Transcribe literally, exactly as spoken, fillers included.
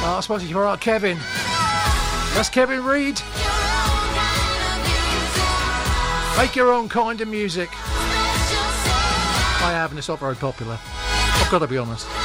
Oh, I suppose you're right, Kevin. That's Kevin Reid. Make your own kind of music. I have, and it's not very popular. I've got to be honest.